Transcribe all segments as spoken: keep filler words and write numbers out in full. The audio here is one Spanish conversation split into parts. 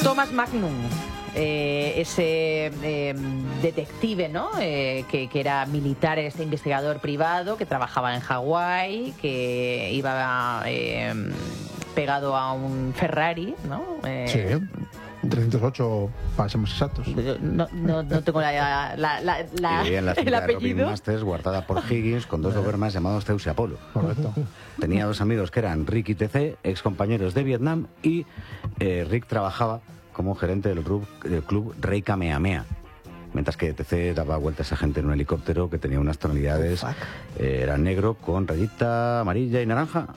Thomas Magnum. Eh, ese eh, detective, ¿no? Eh, que, que era militar, este investigador privado que trabajaba en Hawái, que iba eh, pegado a un Ferrari, ¿no? Eh, sí, trescientos ocho para ser más exactos. No, no, no tengo la, la, la, la, y en la el cinta de Robin apellido. Masters, guardada por Higgins, con dos Dobermans llamados Zeus y Apolo. Correcto. Tenía dos amigos que eran Rick y T C, ex compañeros de Vietnam, y eh, Rick trabajaba como gerente del club, del club Rey Kamehameha, mientras que T C daba vueltas a gente en un helicóptero que tenía unas tonalidades, Oh, eh, era negro con rayita amarilla y naranja.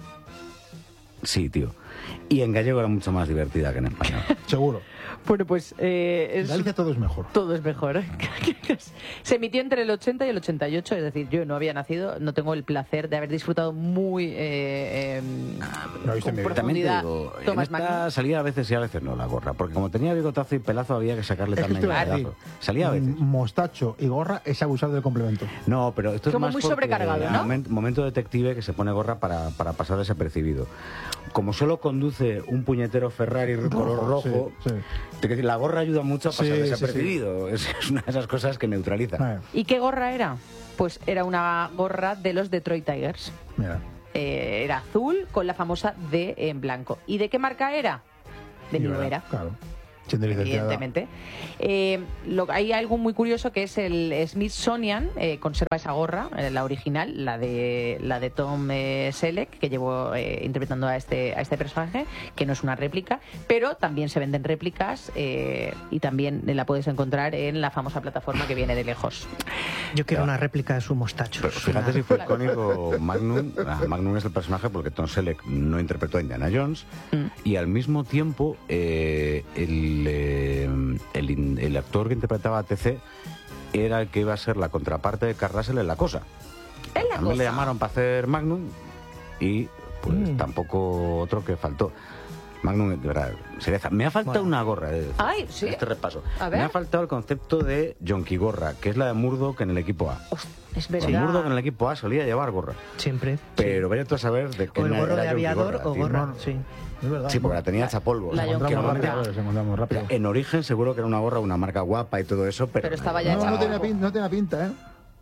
Sí, tío. Y en gallego era mucho más divertida que en español. Seguro. Bueno, pues... Eh, es... En Galicia todo es mejor. Todo es mejor. Se emitió entre el ochenta y el ochenta y ocho, es decir, yo no había nacido, no tengo el placer de haber disfrutado muy eh, eh, No viste con mi vida. También te profundidad digo, en Thomas esta Magnum. salía a veces y a veces no la gorra, porque como tenía bigotazo y pelazo había que sacarle Es que también esto iba a el decir, pedazo. Salía a veces. mostacho y gorra es abusar del complemento. No, pero esto es Como más muy porque sobrecargado, ¿no? momen- momento detective que se pone gorra para, para pasar desapercibido. Como solo conduce un puñetero Ferrari color rojo, sí, sí. te quiero decir, la gorra ayuda mucho a pasar Sí, sí, desapercibido. Es, es una de esas cosas que neutraliza. Eh, ¿Y qué gorra era? Pues era una gorra de los Detroit Tigers. mira. Eh, era azul con la famosa D en blanco. ¿Y de qué marca era? De Y New ahora, Era. Claro. Siendo licenciada. Evidentemente. Eh, lo, hay algo muy curioso que es el Smithsonian, eh, conserva esa gorra, eh, la original, la de la de Tom eh, Selleck, que llevó eh, interpretando a este, a este personaje, que no es una réplica, pero también se venden réplicas eh, y también la puedes encontrar en la famosa plataforma que viene de lejos. Yo quiero una réplica de su mostacho. Pero fíjate si fue icónico Magnum. Ah, Magnum es el personaje porque Tom Selleck no interpretó a Indiana Jones Mm. y al mismo tiempo eh, el, eh, el, in- el actor que interpretaba a T C era el que iba a ser la contraparte de Kurt Russell en La Cosa. En La También le Cosa. llamaron para hacer Magnum y pues Mm. tampoco otro que faltó. Magnum, de verdad, cereza. Me ha faltado Bueno. una gorra de Ay, ¿sí? este repaso. A ver. Me ha faltado el concepto de Yonki Gorra, que es la de Murdoch en el equipo A. Host- es Sí, verdad. Murdoch en el equipo A solía llevar gorra. Siempre. Pero vaya tú a saber de qué O el era gorro de Yonki aviador Gorra, o tío. gorra, No, sí. Es verdad. Sí, porque la tenía hecha polvo. la Que Yonki no encontramos Gorra. rápido, se encontramos rápido. En origen seguro que era una gorra, una marca guapa y todo eso, pero... Pero estaba ya No, hecha no tenía, polvo. pinta, no tenía pinta, ¿eh?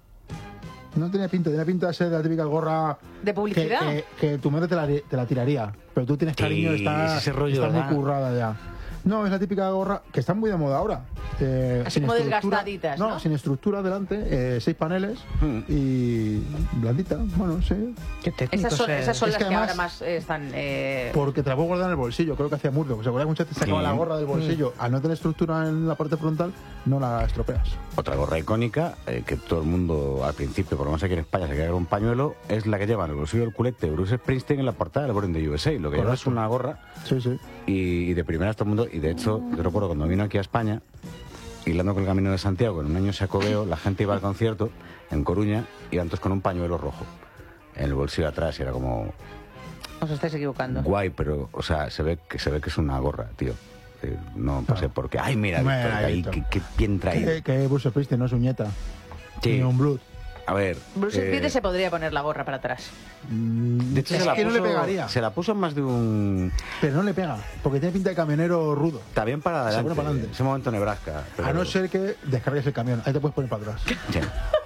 No tenía pinta, tenía pinta de ser la típica gorra... ¿De publicidad? Que, que, que tu madre te la, te la tiraría, pero tú tienes Sí, cariño, está, ese rollo, está muy ¿verdad? currada ya. No, es la típica gorra que está muy de moda ahora. Eh, Así como estructura- desgastaditas, ¿no? sin estructura delante, eh, seis paneles Hmm. y blandita, bueno, sí. Qué técnico Esas son, ser. esas son Es las que que, ahora además- más eh, están... eh, Porque te la puedo guardar en el bolsillo, creo que hacía Murdoch. ¿Se acuerdan que muchas veces sacaba Sí. la gorra del bolsillo? Al no tener estructura en la parte frontal, no la estropeas. Otra gorra icónica, eh, que todo el mundo al principio, por lo menos aquí en España, se queda con un pañuelo, es la que lleva en el bolsillo del culete Bruce Springsteen en la portada del Born in the U S A. Lo que lleva es Correcto. una gorra Sí, sí. y, y de primeras todo el mundo, y de hecho, yo recuerdo cuando vino aquí a España, hilando con el Camino de Santiago, en un año sacobeo, la gente iba al concierto en Coruña, iban todos con un pañuelo rojo en el bolsillo de atrás, y era como os estáis equivocando. guay, pero, o sea, se ve que se ve que es una gorra, tío. Eh, No sé por qué. Ay, mira, Mira, Víctor, que ahí, Víctor. qué, qué bien traído. Que, que Bruce Springsteen no es uñeta, Sí. ni un blood. A ver. Bruce eh, Springsteen se podría poner la gorra para atrás. de hecho, es se la que no puso, le pegaría, Se la puso en más de un. pero no le pega, porque tiene pinta de camionero rudo. Está bien para Se adelante. pone para adelante. Ese momento Nebraska. pero- A no ser que descargues el camión, ahí te puedes poner para atrás. Sí.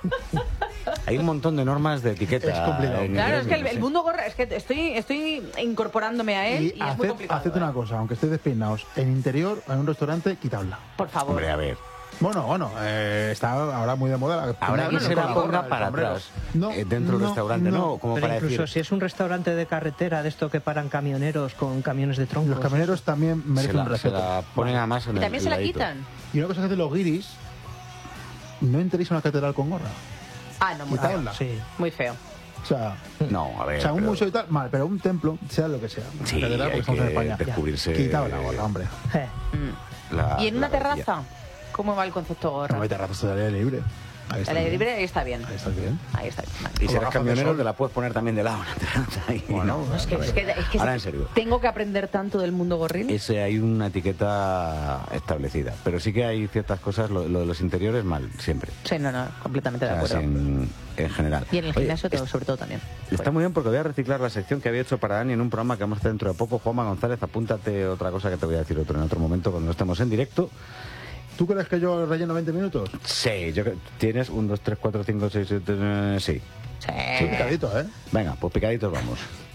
Hay un montón de normas de etiqueta. Es complicado. en Claro, es que el, gremio, el sí. mundo gorra, es que estoy, estoy incorporándome a él y, Y es muy haced, complicado. haced ¿eh? una cosa, aunque estéis despeinados, en interior, en un restaurante, quitadla. Por favor. Hombre, a ver. Bueno, bueno, eh, está ahora muy de moda la Ahora la- que se la la ponga gorra, el para sombrero. atrás. No, eh, dentro del no, restaurante, no. no. Como Pero para incluso decir. si es un restaurante de carretera, de esto que paran camioneros con camiones de troncos. Los camioneros también Se merecen un la, se respeto. la ponen además en Y el también se la ladito. quitan. Y una cosa que hacen los guiris, no entréis a una catedral con gorra. Ah, no, muy feo. Quitadla. Sí. Muy feo. O sea, No, a ver. o sea, un pero- museo y tal, mal, pero un templo, sea lo que sea. Una Sí, catedral, porque hay estamos en que España. descubrirse. Quitad la gorra, hombre. Eh. Mm. la- ¿Y en una la rodilla. terraza? ¿Cómo va el concepto gorra? No hay terrazas al aire libre. Ahí está El aire bien. libre ahí está bien. Ahí está bien. Ahí está bien. Vale. Y si Con eres gafas de camionero, sol. te la puedes poner también de lado. Ahí, Bueno, no. Es que, es que- es que Ahora, sí, en serio. tengo que aprender tanto del mundo gorril. Ese hay una etiqueta establecida. Pero sí que hay ciertas cosas, lo, lo de los interiores mal, siempre. Sí, no, no, completamente de O sea, acuerdo. en, en general. Y en el Oye, gimnasio, es- todo, sobre todo también. Está muy bien porque voy a reciclar la sección que había hecho para Dani en un programa que vamos a hacer dentro de poco. Juanma González, apúntate otra cosa que te voy a decir otro en otro momento cuando estemos en directo. ¿Tú crees que yo relleno veinte minutos? Sí, yo creo- tienes un, dos, tres, cuatro, cinco, seis, siete, nueve, sí. Sí. Sí, picadito, ¿eh? Venga, pues picaditos vamos.